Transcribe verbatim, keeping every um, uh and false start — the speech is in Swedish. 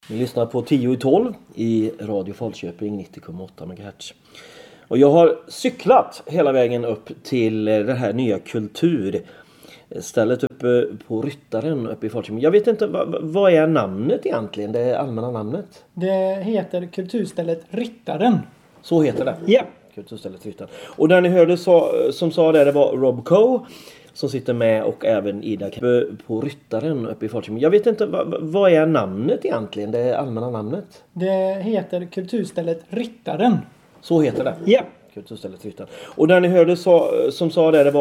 Ni lyssnar på tio i tolv i Radio Falköping nittio komma åtta megahertz. Och jag har cyklat hela vägen upp till det här nya kulturstället uppe på Ryttaren uppe i Falköping. Jag vet inte, vad, vad är namnet egentligen? Det är allmänna namnet. Det heter kulturstället Ryttaren. Så heter det? Ja. Kulturstället Ryttaren. Och där ni hörde så, som sa det, det var Rob Coe som sitter med och även Ida på Ryttaren uppe i Falköping. Jag vet inte, vad, vad är namnet egentligen? Det är allmänna namnet. Det heter kulturstället Ryttaren. Så heter det? Ja. Kulturstället Ryttaren. Och där ni hörde så, som sa det, det var